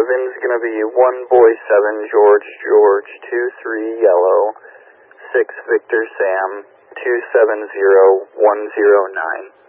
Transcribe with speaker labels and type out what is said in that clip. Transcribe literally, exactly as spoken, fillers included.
Speaker 1: Seven's gonna be one boy seven George George two three yellow six Victor Sam two seven zero one zero nine.